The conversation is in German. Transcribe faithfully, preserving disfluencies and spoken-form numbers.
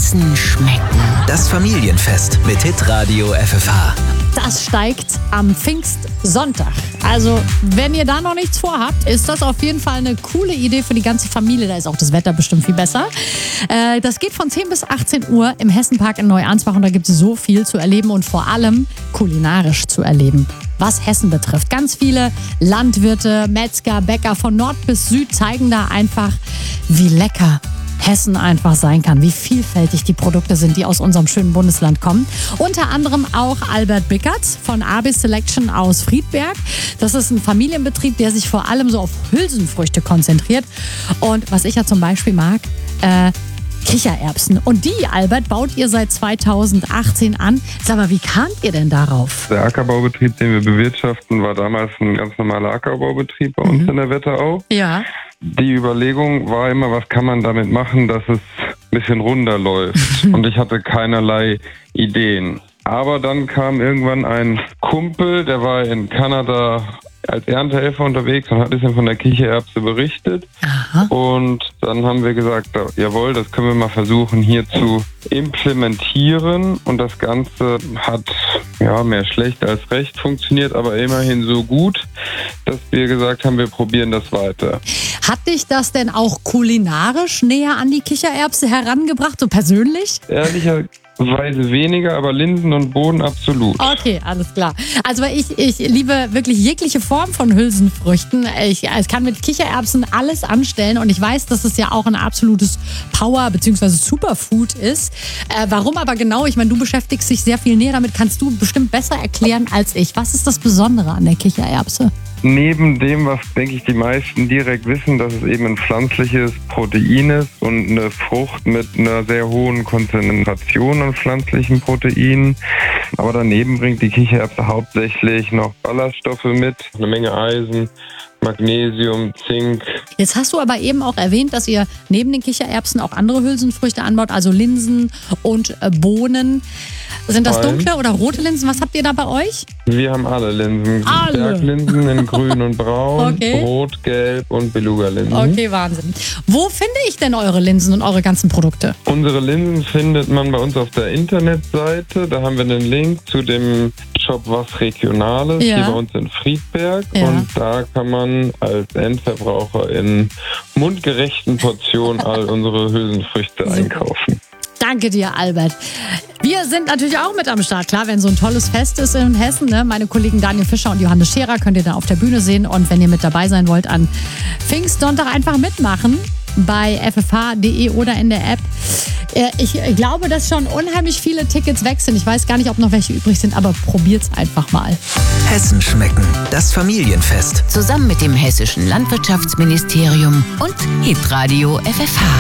Hessen schmecken. Das Familienfest mit Hitradio F F H. Das steigt am Pfingstsonntag. Also, wenn ihr da noch nichts vorhabt, ist das auf jeden Fall eine coole Idee für die ganze Familie. Da ist auch das Wetter bestimmt viel besser. Äh, das geht von zehn bis achtzehn Uhr im Hessenpark in Neuansbach und da gibt es so viel zu erleben und vor allem kulinarisch zu erleben, was Hessen betrifft. Ganz viele Landwirte, Metzger, Bäcker von Nord bis Süd zeigen da einfach, wie lecker Hessen einfach sein kann, wie vielfältig die Produkte sind, die aus unserem schönen Bundesland kommen. Unter anderem auch Albert Bickertz von A B Selection aus Friedberg. Das ist ein Familienbetrieb, der sich vor allem so auf Hülsenfrüchte konzentriert. Und was ich ja zum Beispiel mag, äh, Kichererbsen. Und die, Albert, baut ihr seit zweitausendachtzehn an. Sag mal, wie kamt ihr denn darauf? Der Ackerbaubetrieb, den wir bewirtschaften, war damals ein ganz normaler Ackerbaubetrieb bei uns mhm. in der Wetterau. Ja. Die Überlegung war immer, was kann man damit machen, dass es ein bisschen runder läuft. Und ich hatte keinerlei Ideen. Aber dann kam irgendwann ein Kumpel, der war in Kanada als Erntehelfer unterwegs und hat ein bisschen von der Kichererbse berichtet. Aha. Und dann haben wir gesagt, jawohl, das können wir mal versuchen hier zu implementieren. Und das Ganze hat ja mehr schlecht als recht funktioniert, aber immerhin so gut, dass wir gesagt haben, wir probieren das weiter. Hat dich das denn auch kulinarisch näher an die Kichererbse herangebracht, so persönlich? Ehrlicherweise weniger, aber Linsen und Bohnen absolut. Okay, alles klar. Also ich, ich liebe wirklich jegliche Form von Hülsenfrüchten. Ich, ich kann mit Kichererbsen alles anstellen und ich weiß, dass es ja auch ein absolutes Power- bzw. Superfood ist. Äh, warum aber genau? Ich meine, du beschäftigst dich sehr viel näher damit. Kannst du bestimmt besser erklären als ich. Was ist das Besondere an der Kichererbse? Neben dem, was, denke ich, die meisten direkt wissen, dass es eben ein pflanzliches Protein ist und eine Frucht mit einer sehr hohen Konzentration an pflanzlichen Proteinen. Aber daneben bringt die Kichererbse hauptsächlich noch Ballaststoffe mit, eine Menge Eisen, Magnesium, Zink. Jetzt hast du aber eben auch erwähnt, dass ihr neben den Kichererbsen auch andere Hülsenfrüchte anbaut, also Linsen und äh, Bohnen. Sind das dunkle oder rote Linsen? Was habt ihr da bei euch? Wir haben alle Linsen. Alle? Berglinsen in grün und braun, Okay. rot, gelb und Beluga-Linsen. Okay, Wahnsinn. Wo finde ich denn eure Linsen und eure ganzen Produkte? Unsere Linsen findet man bei uns auf der Internetseite. Da haben wir einen Link zu dem Shop Was Regionales, Ja. hier bei uns in Friedberg. Ja. Und da kann man als Endverbraucher in mundgerechten Portionen all unsere Hülsenfrüchte Super. einkaufen. Danke dir, Albert. Wir sind natürlich auch mit am Start, klar, wenn so ein tolles Fest ist in Hessen. Ne? Meine Kollegen Daniel Fischer und Johannes Scherer könnt ihr da auf der Bühne sehen. Und wenn ihr mit dabei sein wollt, an Pfingstsonntag einfach mitmachen bei f f h punkt d e oder in der App. Ich glaube, dass schon unheimlich viele Tickets weg sind. Ich weiß gar nicht, ob noch welche übrig sind, aber probiert's einfach mal. Hessen schmecken. Das Familienfest. Zusammen mit dem Hessischen Landwirtschaftsministerium und Hitradio F F H.